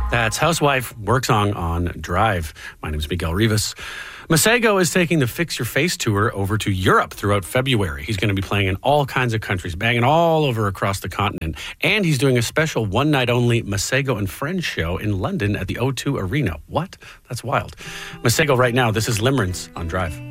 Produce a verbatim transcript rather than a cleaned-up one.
That's Housewife work song on Drive. My name is Miguel Rivas. Masego is taking the Fix Your Face tour over to Europe throughout February. He's going to be playing in all kinds of countries, banging all over across the continent. And he's doing a special one-night-only Masego and Friends show in London at the O two Arena. What? That's wild. Masego right now. This is Limerence on Drive.